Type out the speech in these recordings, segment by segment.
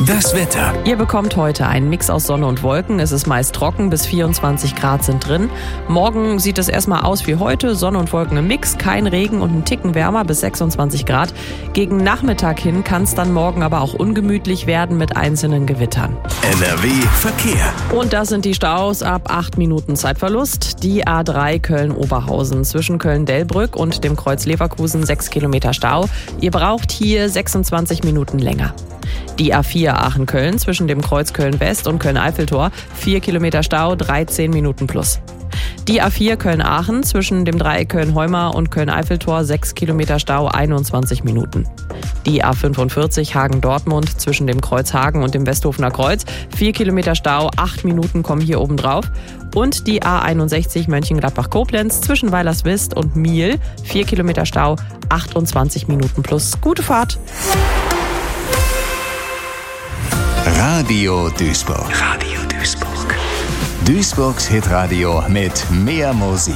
Das Wetter. Ihr bekommt heute einen Mix aus Sonne und Wolken. Es ist meist trocken, bis 24 Grad sind drin. Morgen sieht es erstmal aus wie heute. Sonne und Wolken im Mix, kein Regen und ein Ticken wärmer bis 26 Grad. Gegen Nachmittag hin kann es dann morgen aber auch ungemütlich werden mit einzelnen Gewittern. NRW Verkehr. Und das sind die Staus ab 8 Minuten Zeitverlust. Die A3 Köln-Oberhausen zwischen Köln-Dellbrück und dem Kreuz Leverkusen 6 Kilometer Stau. Ihr braucht hier 26 Minuten länger. Die A4 Aachen-Köln zwischen dem Kreuz Köln-West und Köln-Eiffeltor 4 Kilometer Stau, 13 Minuten plus. Die A4 Köln-Aachen zwischen dem Dreieck Köln-Heumar und Köln-Eiffeltor 6 Kilometer Stau, 21 Minuten. Die A45 Hagen-Dortmund zwischen dem Kreuz Hagen und dem Westhofener Kreuz 4 Kilometer Stau, 8 Minuten kommen hier oben drauf. Und die A61 Mönchengladbach-Koblenz zwischen Weilerswist und Miel 4 Kilometer Stau, 28 Minuten plus. Gute Fahrt! Radio Duisburg. Radio Duisburg. Duisburgs Hitradio mit mehr Musik.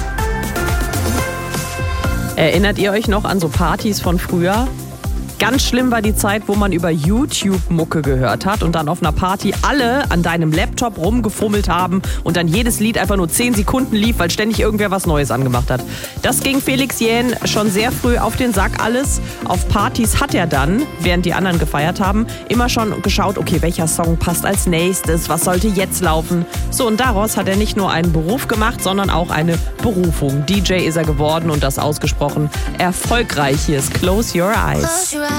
Erinnert ihr euch noch an so Partys von früher? Ganz schlimm war die Zeit, wo man über YouTube Mucke gehört hat und dann auf einer Party alle an deinem Laptop rumgefummelt haben und dann jedes Lied einfach nur 10 Sekunden lief, weil ständig irgendwer was Neues angemacht hat. Das ging Felix Jähn schon sehr früh auf den Sack alles. Auf Partys hat er dann, während die anderen gefeiert haben, immer schon geschaut, okay, welcher Song passt als nächstes, was sollte jetzt laufen. So, und daraus hat er nicht nur einen Beruf gemacht, sondern auch eine Berufung. DJ ist er geworden und das ausgesprochen erfolgreich. Hier ist Close Your Eyes.